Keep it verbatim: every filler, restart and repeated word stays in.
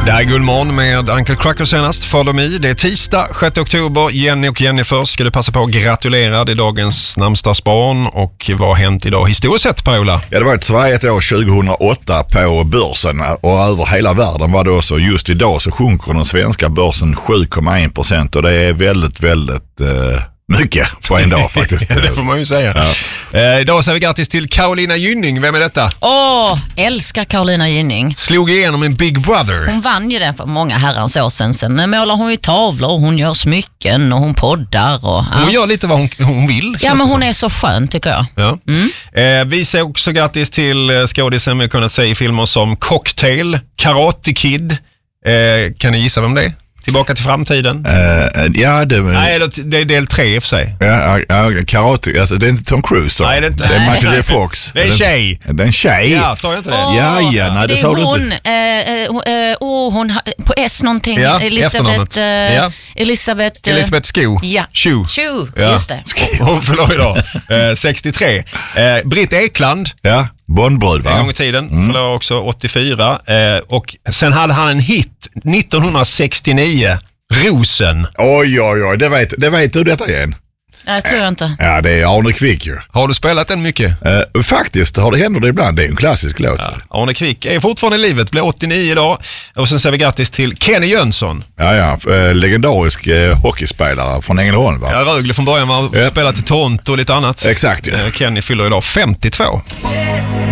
Det är Guldmorgon med Uncle Cracker senast. Follow me. Det är tisdag, sjätte oktober. Jenny och Jenny först. Ska du passa på att gratulera. Det är dagens namnsdagsbarn. Och vad har hänt idag historiskt sett, Per-Ola? Ja, det var ett Sverige ett år tjugohundraåtta på börsen. Och över hela världen var det också. Just idag så sjunker den svenska börsen sju komma en procent. Och det är väldigt, väldigt... Eh... mycket på en dag faktiskt. Ja, det får man ju säga. Ja. Eh, idag säger vi grattis till Carolina Gynning. Vem är detta? Åh, älskar Carolina Gynning. Slog igenom en Big Brother. Hon vann ju den för många herrans år sedan. Sen målar hon ju tavlor och hon gör smycken och hon poddar. Och, ja. Hon gör lite vad hon, hon vill. Ja, men hon är så skön tycker jag. Ja. Mm. Eh, vi säger också grattis till skådisen vi kunnat se i filmer som Cocktail, Karate Kid. Eh, kan ni gissa vem det är? Tillbaka till framtiden. Uh, ja, det, Nej, det är del tre i och för sig. Ja, ja, karate, alltså det är inte Tom Cruise då. Nej, det är inte. Det är Michael J. Fox. Det är en tjej. Det är en tjej. Ja, sa jag inte det? Oh, ja, ja, nej, det, det sa du hon, inte. Eh, eh, oh, hon på S någonting. Ja, Elisabeth. Eh, ja. Elisabeth. Eh, Elisabeth Sko. Ja. Scho. Scho, Ja. just det. Hon förlor idag. Eh, sextiotre. Eh, Britt Ekland. Ja, Bondbrud va? En gång i tiden. Mm. Förlor också åttiofyra. Eh, och sen hade han en hit nittonhundrasextionio. Rosen. Oj, oj, oj. Det vet, det vet du detta igen. Jag tror jag inte. Ja, det är Arne Kvick ju. Har du spelat den mycket? Uh, faktiskt har det hänt det ibland. Det är en klassisk låt. Ja, Arne Kvick är fortfarande i livet. Blir åttionio idag. Och sen säger vi grattis till Kenny Jönsson. Ja, ja. Uh, legendarisk uh, hockeyspelare från Ängelholm va? Ja, Rögle från början var yep. spelat i Toronto och lite annat. Exakt. Ja. Kenny fyller idag femtiotvå.